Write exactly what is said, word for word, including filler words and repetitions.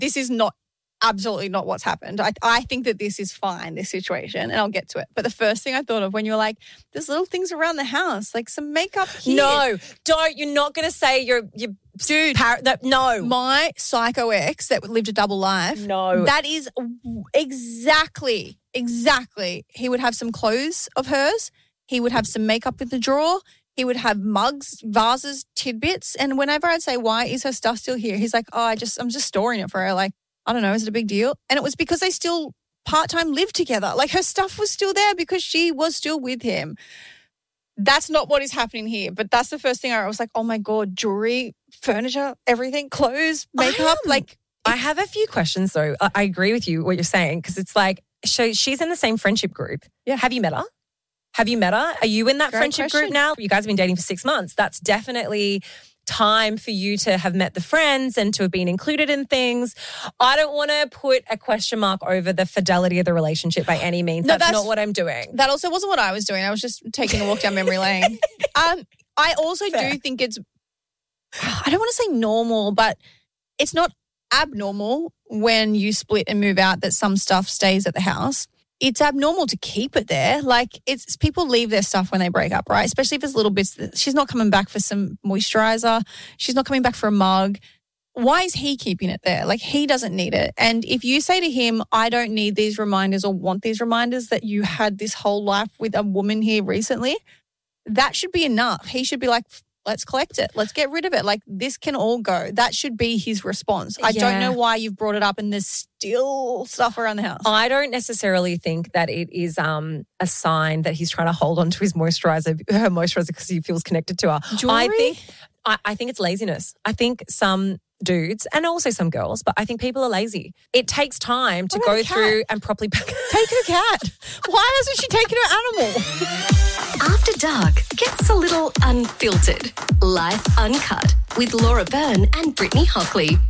this is not absolutely not what's happened. I, I think that this is fine, this situation, and I'll get to it. But the first thing I thought of when you were like, there's little things around the house, like some makeup here. No, don't. You're not going to say you're, you're Dude, par- that, no. My psycho ex that lived a double life, No. that is exactly, exactly. He would have some clothes of hers. He would have some makeup in the drawer. He would have mugs, vases, tidbits. And whenever I'd say, why is her stuff still here? He's like, oh, I just, I'm just storing it for her. Like, I don't know, is it a big deal? And it was because they still part-time lived together. Like her stuff was still there because she was still with him. That's not what is happening here. But that's the first thing I was like, oh my God, jewelry, furniture, everything, clothes, makeup. Like, I have a few questions though. I, I agree with you what you're saying because it's like, so she's in the same friendship group. Yeah. Have you met her? Have you met her? Are you in that Great friendship question. group now? You guys have been dating for six months. That's definitely time for you to have met the friends and to have been included in things. I don't want to put a question mark over the fidelity of the relationship by any means. No, that's, that's- not what I'm doing. that also wasn't what I was doing. I was just taking a walk down memory lane. Um, I also Fair. do think it's, I don't want to say normal, but it's not abnormal when you split and move out that some stuff stays at the house. It's abnormal to keep it there. Like, it's people leave their stuff when they break up, right? Especially if it's little bits. She's not coming back for some moisturizer. She's not coming back for a mug. Why is he keeping it there? Like, he doesn't need it. And if you say to him, I don't need these reminders or want these reminders that you had this whole life with a woman here recently, that should be enough. He should be like, let's collect it. Let's get rid of it. Like, this can all go. That should be his response. I Yeah. don't know why you've brought it up and there's still stuff around the house. I don't necessarily think that it is um, a sign that he's trying to hold on to his moisturizer, her moisturizer, because he feels connected to her. Jewelry? I think, I, I think it's laziness. I think some dudes and also some girls, but I think people are lazy. It takes time to What about go a cat? through and properly pack. Take her cat. Why hasn't she taken her animal? After Dark gets a little unfiltered. Life Uncut with Laura Byrne and Brittany Hockley.